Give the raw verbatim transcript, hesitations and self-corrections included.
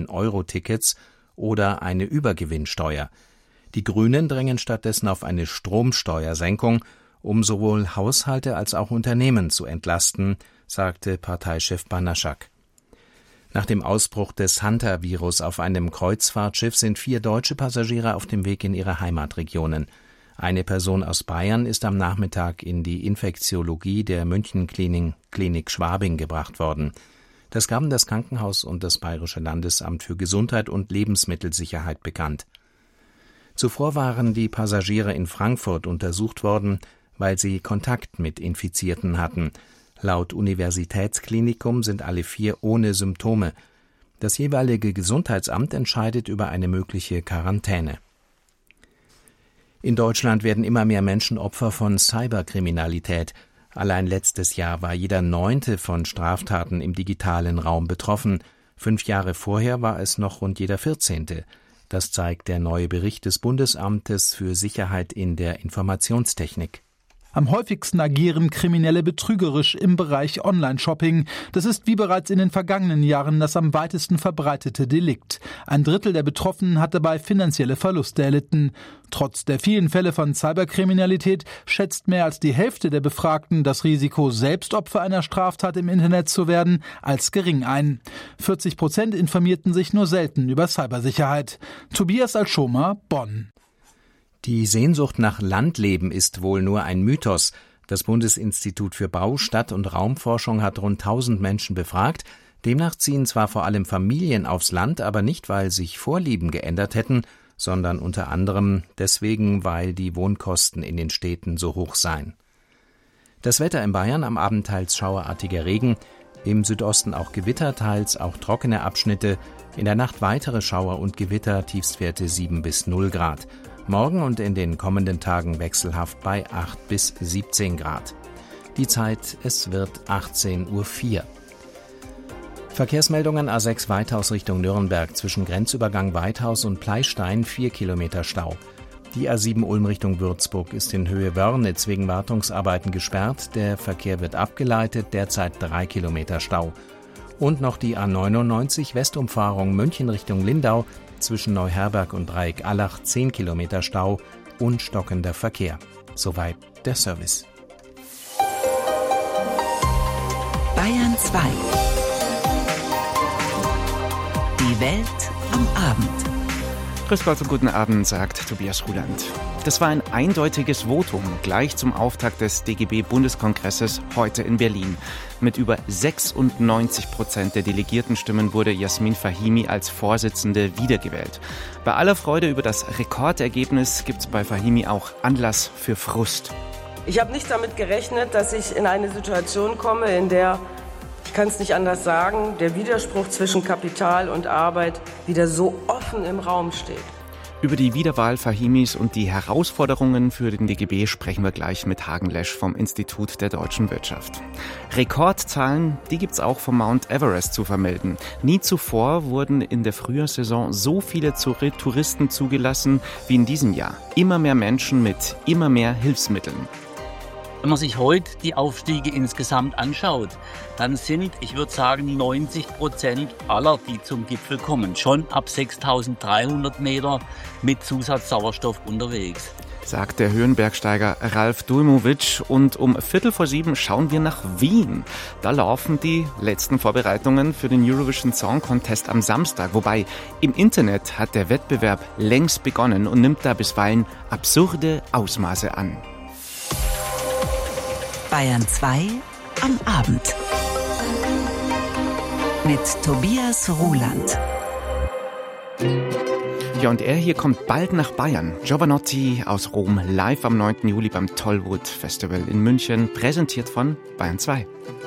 neun-Euro-Tickets oder eine Übergewinnsteuer. Die Grünen drängen stattdessen auf eine Stromsteuersenkung, um sowohl Haushalte als auch Unternehmen zu entlasten, sagte Parteichef Banaschak. Nach dem Ausbruch des Hunter-Virus auf einem Kreuzfahrtschiff sind vier deutsche Passagiere auf dem Weg in ihre Heimatregionen. Eine Person aus Bayern ist am Nachmittag in die Infektiologie der Münchenklinik Klinik Schwabing gebracht worden. Das gaben das Krankenhaus und das Bayerische Landesamt für Gesundheit und Lebensmittelsicherheit bekannt. Zuvor waren die Passagiere in Frankfurt untersucht worden, weil sie Kontakt mit Infizierten hatten. Laut Universitätsklinikum sind alle vier ohne Symptome. Das jeweilige Gesundheitsamt entscheidet über eine mögliche Quarantäne. In Deutschland werden immer mehr Menschen Opfer von Cyberkriminalität. Allein letztes Jahr war jeder Neunte von Straftaten im digitalen Raum betroffen. Fünf Jahre vorher war es noch rund jeder Vierzehnte. Das zeigt der neue Bericht des Bundesamtes für Sicherheit in der Informationstechnik. Am häufigsten agieren Kriminelle betrügerisch im Bereich Online-Shopping. Das ist wie bereits in den vergangenen Jahren das am weitesten verbreitete Delikt. Ein Drittel der Betroffenen hat dabei finanzielle Verluste erlitten. Trotz der vielen Fälle von Cyberkriminalität schätzt mehr als die Hälfte der Befragten das Risiko, selbst Opfer einer Straftat im Internet zu werden, als gering ein. vierzig Prozent informierten sich nur selten über Cybersicherheit. Tobias Alschomer, Bonn. Die Sehnsucht nach Landleben ist wohl nur ein Mythos. Das Bundesinstitut für Bau-, Stadt- und Raumforschung hat rund tausend Menschen befragt. Demnach ziehen zwar vor allem Familien aufs Land, aber nicht, weil sich Vorlieben geändert hätten, sondern unter anderem deswegen, weil die Wohnkosten in den Städten so hoch seien. Das Wetter in Bayern: am Abend teils schauerartiger Regen, im Südosten auch Gewitter, teils auch trockene Abschnitte, in der Nacht weitere Schauer und Gewitter, Tiefstwerte sieben bis null Grad. Morgen und in den kommenden Tagen wechselhaft bei acht bis siebzehn Grad. Die Zeit: es wird achtzehn Uhr vier. Verkehrsmeldungen: A sechs Weithaus Richtung Nürnberg, zwischen Grenzübergang Weithaus und Pleistein vier Kilometer Stau. Die A sieben Ulm Richtung Würzburg ist in Höhe Wörnitz wegen Wartungsarbeiten gesperrt. Der Verkehr wird abgeleitet, derzeit drei Kilometer Stau. Und noch die A neunundneunzig Westumfahrung München Richtung Lindau, zwischen Neuherberg und Dreieck-Allach zehn Kilometer Stau und stockender Verkehr. Soweit der Service. Bayern zwei. Die Welt am Abend. Grüß Gott und guten Abend, sagt Tobias Ruland. Das war ein eindeutiges Votum gleich zum Auftakt des D G B-Bundeskongresses heute in Berlin. Mit über sechsundneunzig Prozent der Delegiertenstimmen wurde Jasmin Fahimi als Vorsitzende wiedergewählt. Bei aller Freude über das Rekordergebnis gibt es bei Fahimi auch Anlass für Frust. Ich habe nicht damit gerechnet, dass ich in eine Situation komme, in der, ich kann es nicht anders sagen, der Widerspruch zwischen Kapital und Arbeit wieder so offen im Raum steht. Über die Wiederwahl Fahimis und die Herausforderungen für den D G B sprechen wir gleich mit Hagen Lesch vom Institut der deutschen Wirtschaft. Rekordzahlen, die gibt's auch vom Mount Everest zu vermelden. Nie zuvor wurden in der Frühjahrssaison so viele Touristen zugelassen wie in diesem Jahr. Immer mehr Menschen mit immer mehr Hilfsmitteln. Wenn man sich heute die Aufstiege insgesamt anschaut, dann sind, ich würde sagen, neunzig Prozent aller, die zum Gipfel kommen, schon ab sechstausenddreihundert Meter mit Zusatzsauerstoff unterwegs. Sagt der Höhenbergsteiger Ralf Dujmovic. Und um Viertel vor sieben schauen wir nach Wien. Da laufen die letzten Vorbereitungen für den Eurovision Song Contest am Samstag. Wobei im Internet hat der Wettbewerb längst begonnen und nimmt da bisweilen absurde Ausmaße an. Bayern zwei am Abend. Mit Tobias Ruland. Ja, und er hier kommt bald nach Bayern. Giovanotti aus Rom, live am neunten Juli beim Tollwood Festival in München, präsentiert von Bayern zwei.